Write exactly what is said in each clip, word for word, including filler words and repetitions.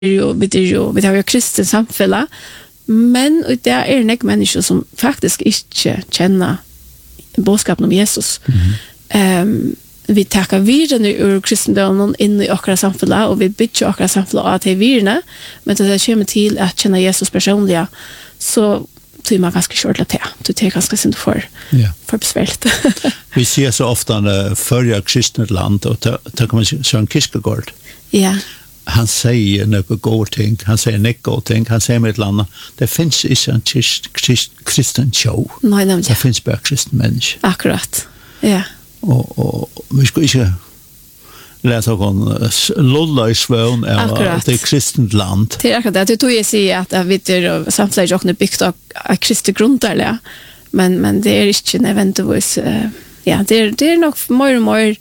jo, vi er jo, vi har jo kristen samfunn, men det er en ikke mennesker som faktisk ikke kjenner bådskapen om Jesus. Mm-hmm. um, vi takker virene ur kristendommen inn i akkurat samfunnet, og vi bygger akkurat samfunnet av til virene, men det kommer til at kjenne Jesus personlig, så tror man ganske kjørt til. Det er ganske synd for, yeah. for besværligt. Vi ser så ofte en førre kristent land, og da kan man se en Kierkegaard. Ja. Yeah. Han säger några goda ting, han säger några goda ting, han säger med ett land, det finns inte en krist, krist, kristen show. Nej, nej, det finns bara kristen människa. Akkurat, ja. Och, och vi ska inte läsa någon lulla i svön av det kristent land. Det är akkurat det, tog jag säga att vi är samtidigt också byggt av kristet grundar, men, men det är inte nödvändigtvis, uh, ja, det är, det är nog mer och mer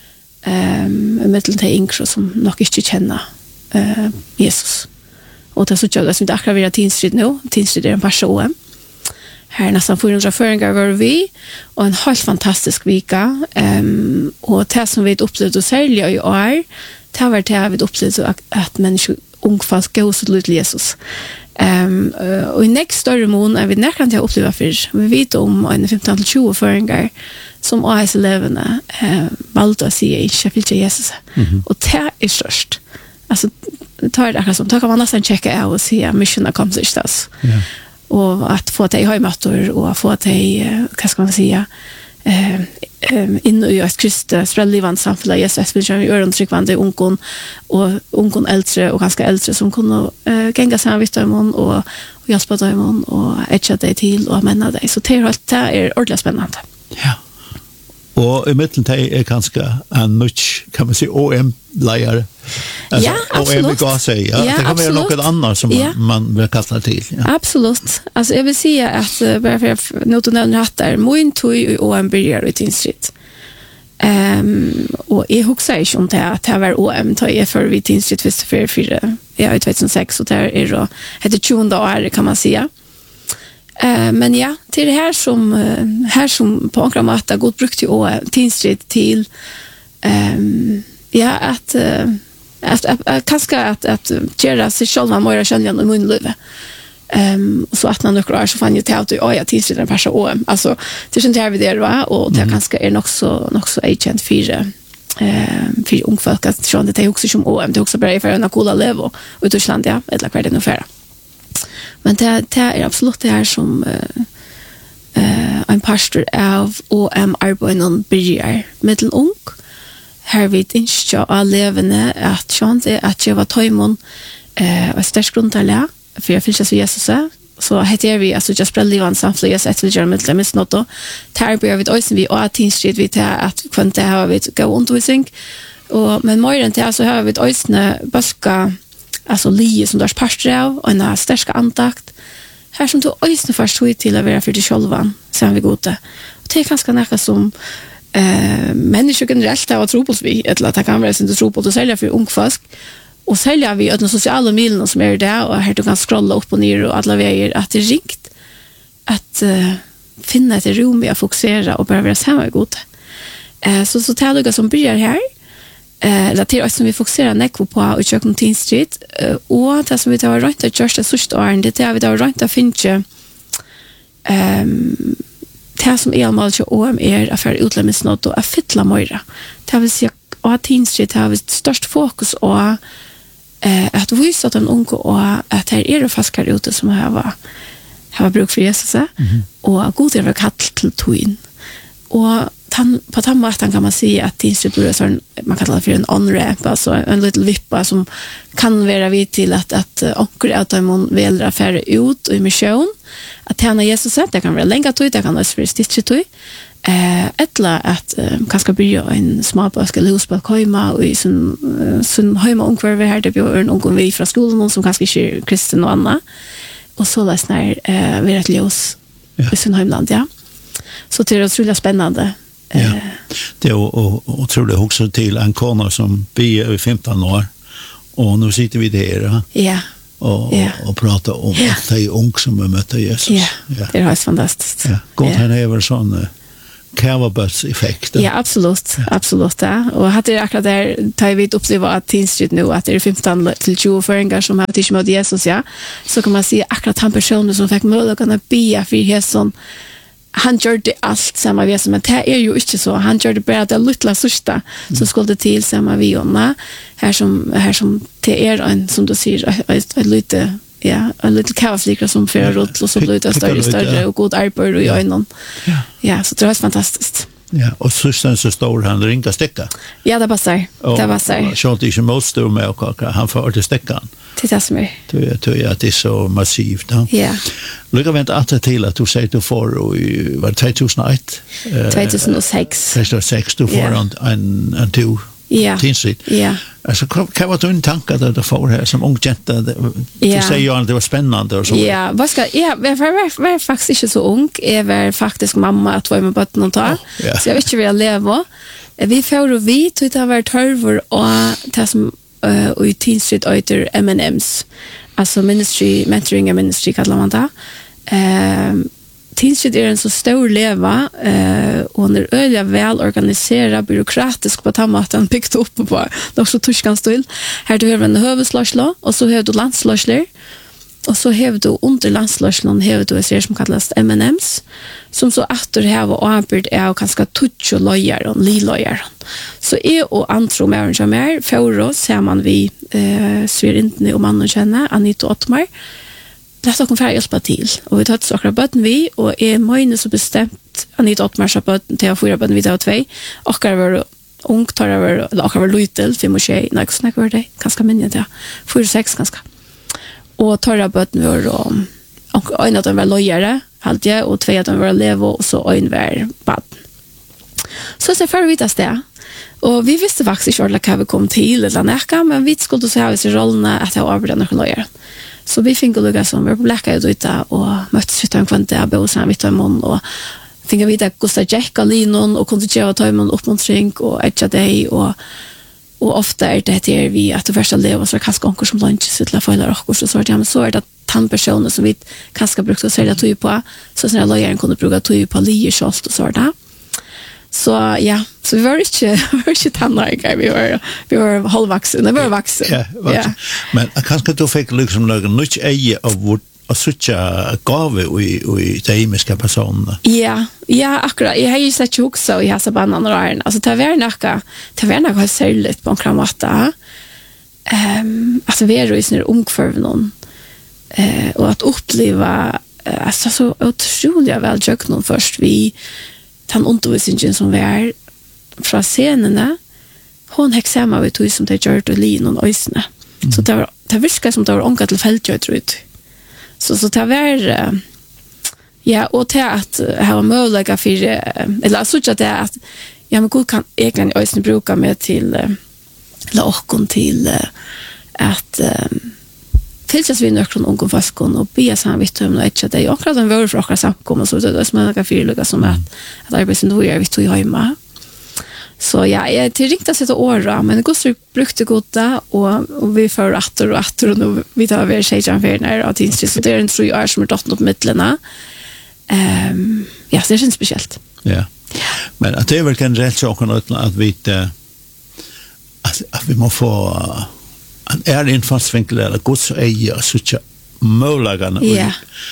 um, mittel till yngre som nog inte känner uh, Jesus. Och det så jag som det akkurat vi har Tinsrid nu, Tinsrid är en farsa O M. Här nästan fyrahundra föringar var vi, och en helt fantastisk vika. Um, och det som vi upplevde och sälja i år, det var det vi upplevde att, att människor, ungfall, går så till Jesus. Um, uh, och i nästa större mån är vi närkant till att uppleva för. Vi vet om en femton till tjugo föringar som A S-eleverna uh, valde att säga inte vill till Jesus. Mm-hmm. Och det är störst. Alltså, det tar det akkurat som, då kan man nästan checka av och se missionen kommer till stas. Yeah. Och att få det i höjmattor och få det i, vad ska man säga, eh, in i ett kristet sprälllivande samfällag. Jesus vill köra i örentryckvande ungkon och ungkon äldre och ganska äldre som kunde eh, gänga sig vitt dem och, och hjälpa dem och ätcha dig till och männa dig. Så det är, det är ordentligt spännande. Ja. Och i mitten det är ganska en mycket, kan man säga, O M-lejare. Alltså, ja, absolut. O M kan säga. Ja, det kan vara något annat som ja. man, man vill kasta till. Ja. Absolut. Alltså jag vill säga att, bara för att något nämner hatt där, min tog i O M börjar i Tinsrid. Um, och jag huxar inte om det att det var O M tar jag för vid Tinsrid först för fyra, ja, i tjugohundrasex, och där är det heter tjugonde år kan man säga. Uh, men ja, till det här som uh, här som på några matta god brukt till å Tinsrid till um, ja att uh, att, att, att kanske att att göra sig själva mer kännliga i mun liv. Ehm så att när några så fann ju till att ja Tinsrid en person å alltså det syns här vi det va och det mm. kanske är nog så nog så agent för ehm för ung folk att sjön det är också som å det är också bra för en cola level i Tyskland ja eller vad det nu för. Men det, det är absolut det här som uh, uh, en pastor av O M-arbeidet börjar med en ung. Här vet inte jag levande att chans att jag var tajmon uh, och störst grundarliga för jag finns så Jesus så heter vi alltså just bra livan samfällig jag sätter jag med dem snart då. Här börjar vi också vi och Tinsrid vi tar att kvanta har vi gå runt och synk och men mer än det så har vi också baska alltså lie som där pastor av och en stark antakt här som du ösna först ut till att vara för dig själva sen vi går det och det är ganska näka som eh människor generellt har tro på vi eller att det kan vara sin tro på att sälja för ung folk och sälja vi ödna sociala medier som är där och här du kan scrolla upp och ner och alla vägar att det är rikt att uh, finna ett rum vi fokusera och bara vara samma god eh så så tar det som börjar här Eh, det är också som vi fokuserar nekvo på och köken Tinsrid uh, och det som vi tar runt att göra det sista åren det är vi tar runt att finna um, det som är allmänt O M är att för utlämningsnåt och att fylla möjra det vill säga att Tinsrid har vi störst fokus på uh, att visa att en ung och att det är det faskar ute som har har bruk för Jesus mm-hmm. och god är det kallt till toin och han på den måten kan man säga att Tinsrid blir sån man kallar det för en on-ramp alltså en liten vippa som kan vara vid till att att onkel att de vill affärer ut i mission att tjäna Jesus det kan vara länge till det kan vara för stitch till eh ettla att kanske börja en små bask eller hus på komma och i sån sån hemma onkel vi här det blir en onkel vi från skolan som kanske är kristen och Anna och så läs när eh vi rätt ljus i sin hemland ja så det är otroligt spännande. Ja, det är otroligt också till en kona som blir i femton år och nu sitter vi där ja. och, ja. och pratar om ja. att det är ung som har mött Jesus. Ja, ja. Det är helt fantastiskt. Ja. God, ja. Han är väl sån Kavaböts-effekt. Ja, absolut. Absolut, ja. Og hatt er akkurat der, tar vi oppleva at Teen Street nu, at det er femton til tjue føringar som har tids med Jesus, ja. Så kan man si akkurat han personen som fikk mulighet å bia for Jesus, han gjør det alt sammen vi, men det er jo ikke så. Han gjør det bare det luttla sørste som skulle til sammen vi om. Her som, her som det er en, som du sier, et lite, ja, en lite kavaflikere som fører råd, og så blir det større og større, og god arbeid i øynene. Ja, så det var fantastisk. Ja, og søsteren så står han ringa stekka. Ja, det passar. Det passar. Og sånt ikke motstår med å han får til stekkan. Det är som är. Det tror jag att det är så massivt. Ja. Ja. Lycka vänta att till att du säger du får i var tjugohundraett. tjugohundrasex. tjugohundrasex du får en en en två. Ja. Tinsigt. Ja. Alltså kan vara en tanke där det får här som ung jenta. Du säger ju att det var spännande och så. Ja, vad ska jag var var var faktiskt inte så ung. Jag var faktiskt mamma att vara med på någon tag. Så jag vet inte hur jag lever. Vi får och vi tror det har varit tolv och det som Uh, og i Teen Street øyter M and M's, altså ministry, mentoring and ministry kallar man det. Uh, Teen Street er en så stor leva, uh, og han er øyelig vel organiseret, byråkratisk på tammaten, byggt oppe på, det er også tuskans til. Her du har en høveslåsla, og så har du landslåsler, og så har du under landslåslen, har du en serie som kallas M and M's, som så atter har og arbeid er og kanskje tutsi løyer og liløyer. Så jeg og andre med som er, for oss ser man vi eh, svirintene og mannen kjenner, Anita og Ottmar, det er dere for å hjelpe til. Og vi tar til akkurat bøtten vi, og jeg mener så bestemt Anita og Ottmar sa bøtten til å fyre bøtten vi til å tvei, akkurat var ung, tar jeg var, eller akkurat var lytel, fem og tjei, nei, hvordan var det? Ganske minnet, ja. Fyre seks, ganske. Og tar jeg bøtten vi var, og øyne at de var løyere, halte jeg, og tvei at de var leve, og så øyne var baden. Så det er for å vite sted. Og vi visste faktisk ikke ordentlig hva vi kom til, eller nekka, men vi skulle så ha disse rollene at jeg arbeidet noen løyere. Så vi fikk å lukke som vi var på blekka ut ute, og møttes vidt om kvante, og bo sammen vidt om mån, og fikk å vite hvordan Jack og Linon, og kunne gjøre ta om oppmuntring, og etja deg, og og ofte er det her vi at det første lever så er det kanskje onker som lunch så til å følge oss og så er det, ja, men så er det tannpersoner som vi kanskje brukte å selge tøy på så sånn at løyeren kunne bruke tøy på lier kjolt og så er det så ja, så vi var ikke vi var ikke tannlager, vi var, vi var halvvaksen, vi var vaksen ja, vaksen. Ja. Men kanskje du fikk liksom noen nytt eie av hvor og sucha gave i i de himmelska personerna. Ja, ja, akkurat. Jag har ju sett också i hasa banan och raren. Alltså det var näka, det var näka särskilt på en kramata. Ehm, alltså vi är ju i sin ungförv någon. Eh, och att uppleva alltså så otroligt väl jag någon först vi tan undervisningen som vi är från scenerna. Hon hexema vi tog som det gjort och lin och ösne. Mm. Så det var det viskar som det var onka till fält jag tror. Så så det var ja, och till att ha möjlighet för eller så att det att ja, men god kan egentligen ösnen bruka med till lakon till att tillsatt vi nökron ungom faskon och be sam vitt om ett att det akkurat en vår för akkurat samkomma så det är som några fyrliga som att att arbeten då är vi tog hemma. Så ja, jag till rikta sig till åra, men Gustav brukte goda och och vi för åter och åter och nu vi tar vi tjejan för när att inte så det är en tre år som är dotten upp mittlarna. Ehm ja, det är speciellt. Ja. Men att det är väl kan rätt så kan att vi att att vi måste få en ärlig infallsvinkel eller Guds eje så att möjligheten. Ja.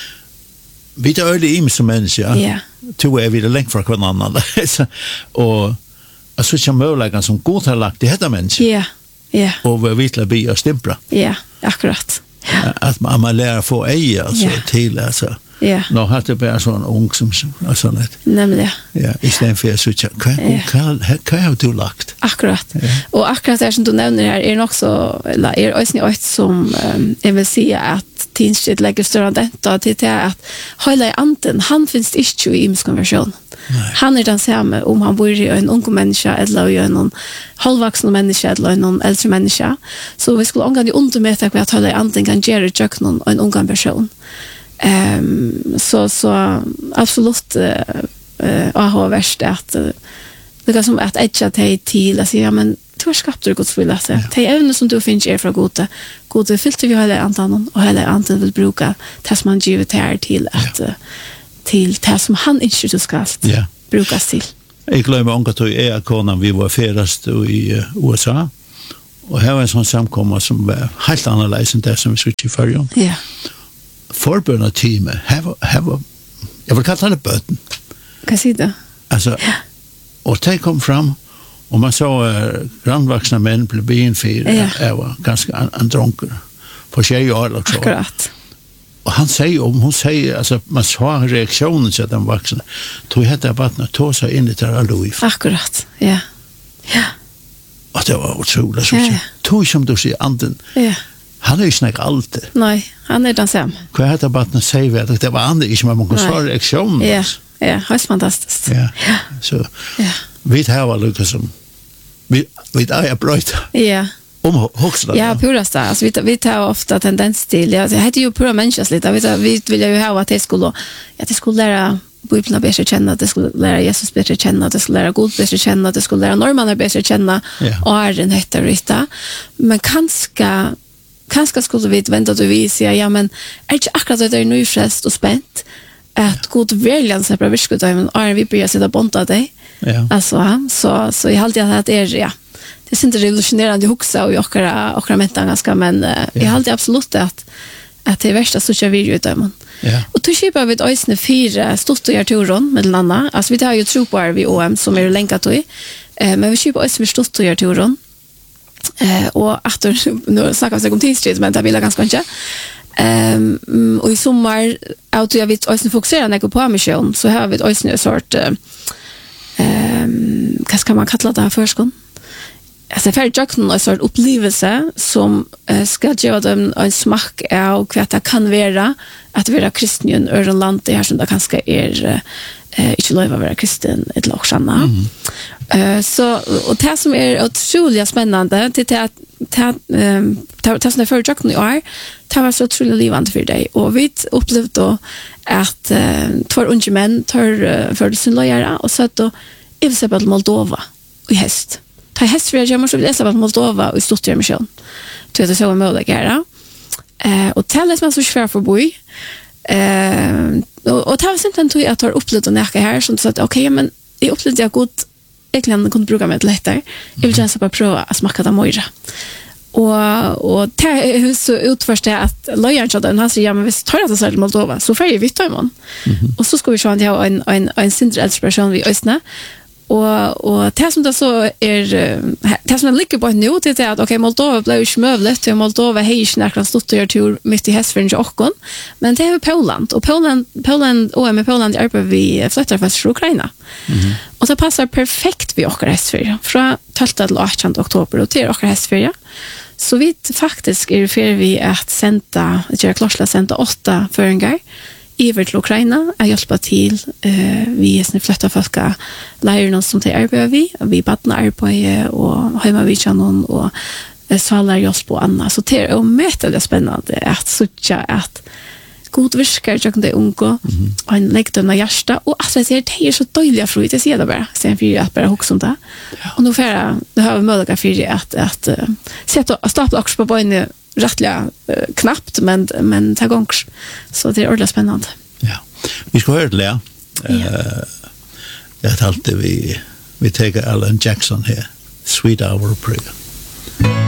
Vi tar öde im som människa. Ja. Två är vi det länk för varandra. Och alltså som möjligheten som Gud har lagt i detta människa. Ja. Ja. Och vi vill bli och stämpla. Ja, akkurat. Ja. Att man, man lär få eje alltså ja. till alltså. Ja. Nå har det bara sån ung som alltså det. Nämligen. Ja, istället för så att kan kan har du lagt. Akkurat. Ja. Och akkurat det som du nämner här är också eller är också något som um, jag vill säga att Teen Street lägger större detta till det att hela anten han finns inte i imskonversion. Han är den samma om han bor i en ung människa eller i en halvvuxen människa eller en äldre människa. Så vi skulle angående undermäta att hela anten kan göra jag någon en ung person. Ehm um, så så absolut eh uh, uh, har värst att uh, det är som att etcha dig till att säga men du har skapat det Guds vilja så. Det är även som du finns är från Gode. Gode fyllt vi hela antan och hela antan vill bruka det som man givet här till att ja. till det som han inte ska ja. brukas till. Jeg glemmer om at jeg er konen vi var ferast i U S A, og her var en sånn samkommer som var helt annerledes enn det som vi skulle i førjen. Ja. Forbønner teamet, her var, her var, jeg vil kalle det bøten. Hva sier du? Altså, og de kom fram, og man så uh, grannvaksne menn ble byen for, Ja. jeg var ganske an, an dronker, på tjej år eller så. Akkurat. Og han sier, og hun sier, altså, man så reaksjonen til den vaksne, tog hette vattnet, tog seg inn i det her liv. Akkurat, ja. Ja. Og det var utrolig, så Ja, ja. ja. Tog som du sier, anden, Ja. han er jo snakk alltid. Nei, han er den samme. Hva hette vattnet sier vi, at det var andre, ikke man kan Nei. svare reaksjonen. Ja, ja, høyst fantastisk. Ja, Ja. så Ja. vi tar var lukket som, vi, vi tar jeg brøyta. Ja. Om hoxla. Ja, purast det. Alltså, vi, tar- vi tar ofta tendens till, ja, det heter ju pura människas lite, vi, tar- vi vill ju ha att det skulle, att det skulle lära Bibeln bättre känna, att det skulle lära Jesus bättre känna, att det skulle lära Gud bättre känna, att det skulle lära norrmannen bättre känna, Ja. och är den heter rytta. Men kanske, kanske skulle vi vänta till vi säga, ja, men är det inte akkurat att det är nyfrälst och spänt, att Gud verkligen släpper virskudömen, och är vi börjar sitta bonta dig. Ja. Alltså, så, så jag har alltid att det är, ja, det är inte revolutionerande huxa och jag har mentan ganska, men uh, Ja. jag har alltid absolut att, att det är värsta så kör vi ju dömen. Ja. Och då köper vi ett ösne fyra stort och hjärturon med den andra. Alltså vi tar ju tro på vi O M som är länkat i. Eh, men vi köper ösne med stort och hjärturon. Eh, och att nu snackar vi om tidsstrid, men det vill jag ganska inte. Um, och i sommar, att jag vet ösne fokuserar när jag går på mission, så har vi ett ösne en sort, uh, um, vad ska man kalla det här förskon? Alltså för jag en sort upplevelse som uh, ska ge dem en smak av vad det kan vara att vara kristen i en öron land det här som det kanske är uh, inte lov att vara kristen ett lagshanna. Mm. Uh, så och det som är otroligt spännande det är att det det det som är för jag i år det var så otroligt livande för dig och vi upplevde då att uh, två unga män tar uh, för sin lojara och så att då i exempel Moldova i häst. Ta häst för jag måste läsa på Moldova och stort i mission. Till det så är möjligt göra. Eh och tällas man så svär för boy. Eh och och ta sen tog jag tar upplevt och näka här som så att okej men jag upplevde jag gott egentligen kunde bruka mig lättare. Jag vill gärna bara prova att smaka det mera. Och och det är så utförst det att löjaren så den har så ja men vi tar det så Moldova så får vi ta imon. Och så ska vi se om det har en en en sindre inspiration vi ösna. Och och det som det så är det som ligger på nu det är att okej Moldova blev ju smövlet till Moldova hej snackat stort och tur mitt i Hästfringe och men det är Polen och Polen Polen och med Polen är på vi flyttar fast från Ukraina. Mm. Och det passar perfekt vi åker Hästfringe från tolfte till artonde oktober och till åker Hästfringe. Så vi faktiskt är för vi att sända göra klossla sända åtta föringar över till Ukraina att hjälpa till eh vi är snä flytta folka lärarna som till arbetar vi vi badnar arbetar och hemma vi kanon och salar just på Anna så det är mätligt spännande att söka att god viskar jag kan det unga och en lägtna hjärta och alltså jag ser det är så dåliga frukt jag ser det bara sen för att bara huxa om det och nu för det har vi möjlighet för att att uh, sätta stapla också på benen rättliga uh, knappt men men ta gångs så det är ordentligt spännande. Ja. Vi ska höra det ja. Eh jag har alltid vi vi tar Alan Jackson här Sweet Hour Prayer.